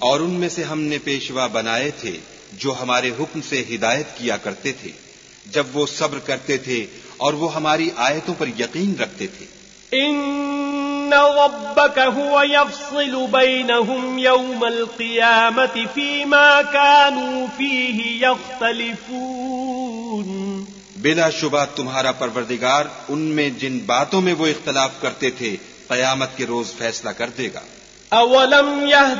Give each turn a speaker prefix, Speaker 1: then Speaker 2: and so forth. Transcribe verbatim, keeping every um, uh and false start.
Speaker 1: और उनमें से हमने पेशवा बनाए थे जो हमारे हुक्म से हिदायत किया करते थे, जब वो सब्र करते थे और वो हमारी आयतों पर यकीन रखते थे।
Speaker 2: इन्न रब्बक हुवा यफ्सिलु बैनहुम यौमल क़ियामति फ़ीमा कानू फ़ीहि यख्तलिफ़ून।
Speaker 1: बिलाशुबा तुम्हारा परवरदिगार उनमें जिन बातों में वो इख्तलाफ करते थे, क़यामत के रोज फैसला कर देगा।
Speaker 2: अवलम यह